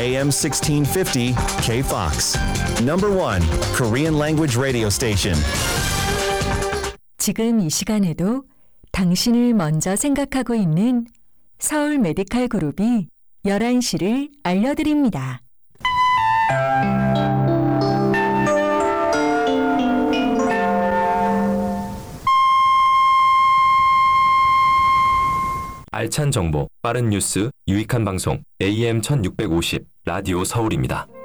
AM 1650 KFOX. Number 1 Korean language radio station. 지금 이 시간에도 당신을 먼저 생각하고 있는 서울 메디칼 그룹이 11시를 알려드립니다. 알찬 정보, 빠른 뉴스, 유익한 방송 AM 1650 라디오 서울입니다.